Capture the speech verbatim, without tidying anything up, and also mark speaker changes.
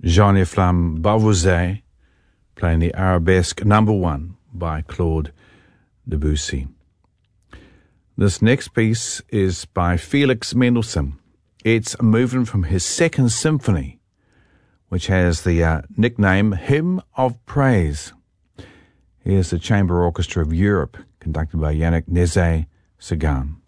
Speaker 1: Jean-Eflamme Beauvoisin, playing the Arabesque Number One by Claude Debussy. This next piece is by Felix Mendelssohn. It's a movement from his Second Symphony, which has the uh, nickname Hymn of Praise. Here's the Chamber Orchestra of Europe, conducted by Yannick Nézet-Séguin.